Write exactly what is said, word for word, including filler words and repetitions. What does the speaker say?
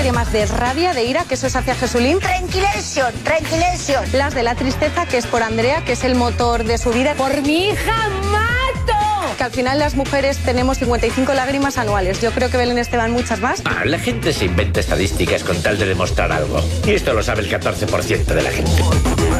lágrimas de rabia, de ira, que eso es hacia Jesulín. Tranquilation, tranquilation. Las de la tristeza, que es por Andrea, que es el motor de su vida. ¡Por mi hija mato! Que al final las mujeres tenemos cincuenta y cinco lágrimas anuales. Yo creo que Belén Esteban muchas más. Ah, la gente se inventa estadísticas con tal de demostrar algo. Y esto lo sabe el catorce por ciento de la gente.